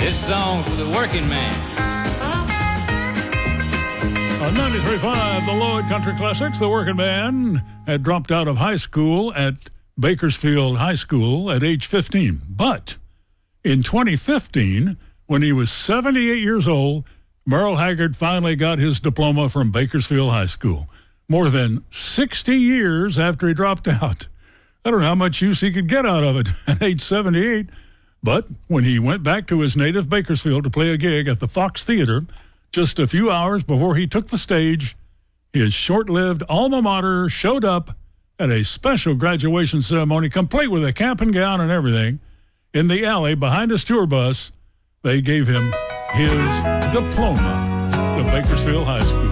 This song's for the working man. On 93.5, the Lloyd Country Classics, the working man had dropped out of high school at Bakersfield High School at age 15. But in 2015, when he was 78 years old, Merle Haggard finally got his diploma from Bakersfield High School, more than 60 years after he dropped out. I don't know how much use he could get out of it at age 78, but when he went back to his native Bakersfield to play a gig at the Fox Theater, just a few hours before he took the stage, his short-lived alma mater showed up at a special graduation ceremony, complete with a cap and gown and everything. In the alley behind his tour bus, they gave him his diploma to Bakersfield High School.